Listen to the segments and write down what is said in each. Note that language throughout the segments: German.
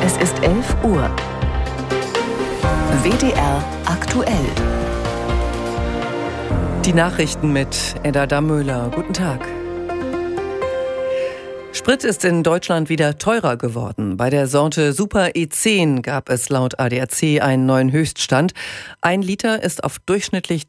Es ist 11 Uhr. WDR aktuell. Die Nachrichten mit Edda Dammöhler. Guten Tag. Sprit ist in Deutschland wieder teurer geworden. Bei der Sorte Super E10 gab es laut ADAC einen neuen Höchststand. 1 Liter ist auf durchschnittlich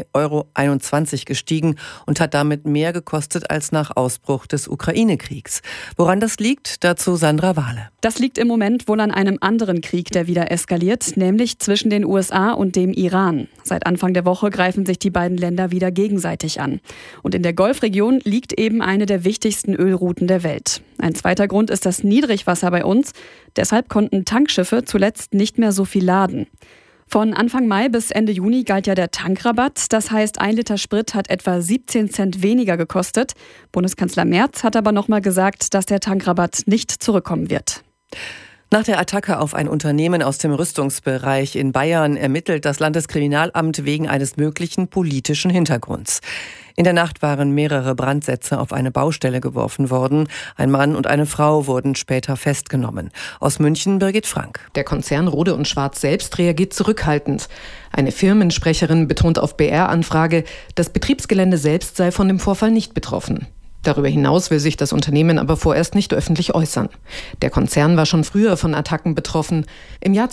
2,21 € gestiegen und hat damit mehr gekostet als nach Ausbruch des Ukraine-Kriegs. Woran das liegt, dazu Sandra Wahle. Das liegt im Moment wohl an einem anderen Krieg, der wieder eskaliert, nämlich zwischen den USA und dem Iran. Seit Anfang der Woche greifen sich die beiden Länder wieder gegenseitig an. Und in der Golfregion liegt eben eine der wichtigsten Ölrouten der Welt. Ein zweiter Grund ist das Niedrigwasser bei uns. Deshalb konnten Tankschiffe zuletzt nicht mehr so viel laden. Von Anfang Mai bis Ende Juni galt ja der Tankrabatt. Das heißt, 1 Liter Sprit hat etwa 17 Cent weniger gekostet. Bundeskanzler Merz hat aber nochmal gesagt, dass der Tankrabatt nicht zurückkommen wird. Nach der Attacke auf ein Unternehmen aus dem Rüstungsbereich in Bayern ermittelt das Landeskriminalamt wegen eines möglichen politischen Hintergrunds. In der Nacht waren mehrere Brandsätze auf eine Baustelle geworfen worden. Ein Mann und eine Frau wurden später festgenommen. Aus München Birgit Frank. Der Konzern Rohde & Schwarz selbst reagiert zurückhaltend. Eine Firmensprecherin betont auf BR-Anfrage, das Betriebsgelände selbst sei von dem Vorfall nicht betroffen. Darüber hinaus will sich das Unternehmen aber vorerst nicht öffentlich äußern. Der Konzern war schon früher von Attacken betroffen. Im Jahr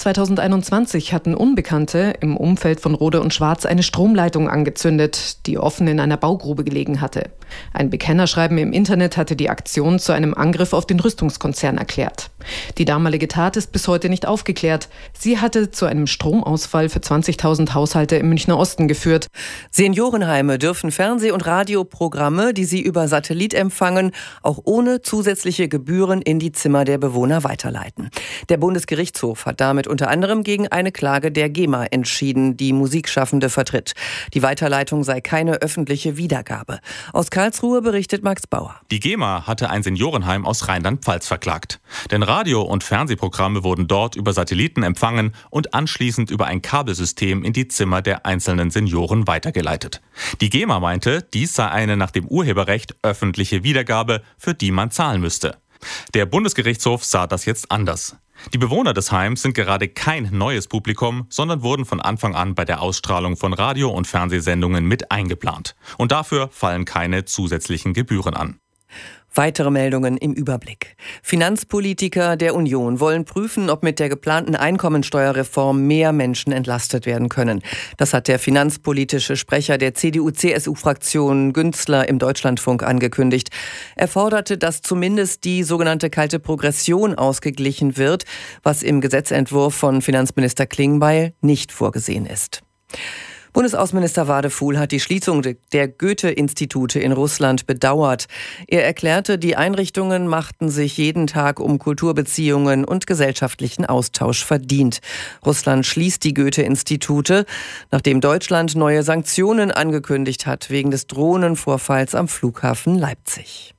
2021 hatten Unbekannte im Umfeld von Rohde & Schwarz eine Stromleitung angezündet, die offen in einer Baugrube gelegen hatte. Ein Bekennerschreiben im Internet hatte die Aktion zu einem Angriff auf den Rüstungskonzern erklärt. Die damalige Tat ist bis heute nicht aufgeklärt. Sie hatte zu einem Stromausfall für 20.000 Haushalte im Münchner Osten geführt. Seniorenheime dürfen Fernseh- und Radioprogramme, die sie über Satellit empfangen, auch ohne zusätzliche Gebühren in die Zimmer der Bewohner weiterleiten. Der Bundesgerichtshof hat damit unter anderem gegen eine Klage der GEMA entschieden, die Musikschaffende vertritt. Die Weiterleitung sei keine öffentliche Wiedergabe. Aus Karlsruhe berichtet Max Bauer. Die GEMA hatte ein Seniorenheim aus Rheinland-Pfalz verklagt. Denn Radio- und Fernsehprogramme wurden dort über Satelliten empfangen und anschließend über ein Kabelsystem in die Zimmer der einzelnen Senioren weitergeleitet. Die GEMA meinte, dies sei eine nach dem Urheberrecht öffentliche Wiedergabe, für die man zahlen müsste. Der Bundesgerichtshof sah das jetzt anders. Die Bewohner des Heims sind gerade kein neues Publikum, sondern wurden von Anfang an bei der Ausstrahlung von Radio- und Fernsehsendungen mit eingeplant. Und dafür fallen keine zusätzlichen Gebühren an. Weitere Meldungen im Überblick. Finanzpolitiker der Union wollen prüfen, ob mit der geplanten Einkommensteuerreform mehr Menschen entlastet werden können. Das hat der finanzpolitische Sprecher der CDU-CSU-Fraktion Günzler im Deutschlandfunk angekündigt. Er forderte, dass zumindest die sogenannte kalte Progression ausgeglichen wird, was im Gesetzentwurf von Finanzminister Klingbeil nicht vorgesehen ist. Bundesaußenminister Wadefuhl hat die Schließung der Goethe-Institute in Russland bedauert. Er erklärte, die Einrichtungen machten sich jeden Tag um Kulturbeziehungen und gesellschaftlichen Austausch verdient. Russland schließt die Goethe-Institute, nachdem Deutschland neue Sanktionen angekündigt hat wegen des Drohnenvorfalls am Flughafen Leipzig.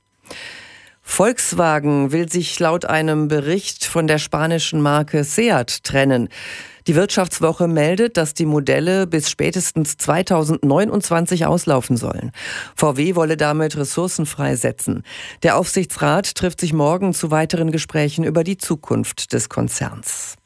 Volkswagen will sich laut einem Bericht von der spanischen Marke Seat trennen. Die Wirtschaftswoche meldet, dass die Modelle bis spätestens 2029 auslaufen sollen. VW wolle damit Ressourcen freisetzen. Der Aufsichtsrat trifft sich morgen zu weiteren Gesprächen über die Zukunft des Konzerns.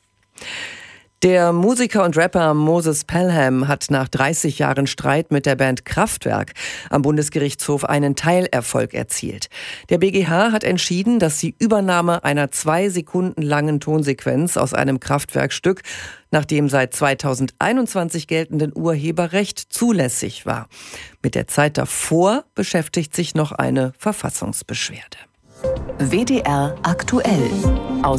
Der Musiker und Rapper Moses Pelham hat nach 30 Jahren Streit mit der Band Kraftwerk am Bundesgerichtshof einen Teilerfolg erzielt. Der BGH hat entschieden, dass die Übernahme einer 2 Sekunden langen Tonsequenz aus einem Kraftwerkstück nach dem seit 2021 geltenden Urheberrecht zulässig war. Mit der Zeit davor beschäftigt sich noch eine Verfassungsbeschwerde. WDR aktuell.